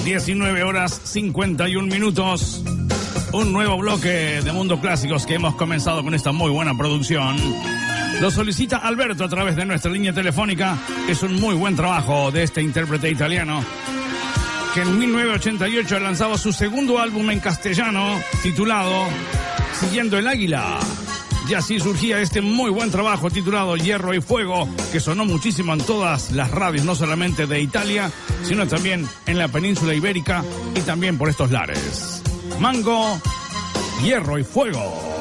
19 horas 51 minutos. Un nuevo bloque de Mundo Clásicos que hemos comenzado con esta muy buena producción. Lo solicita Alberto a través de nuestra línea telefónica. Es un muy buen trabajo de este intérprete italiano que en 1988 lanzaba su segundo álbum en castellano titulado Siguiendo el Águila. Y así surgía este muy buen trabajo titulado Hierro y Fuego, que sonó muchísimo en todas las radios, no solamente de Italia, sino también en la península ibérica y también por estos lares. Mango, Hierro y Fuego.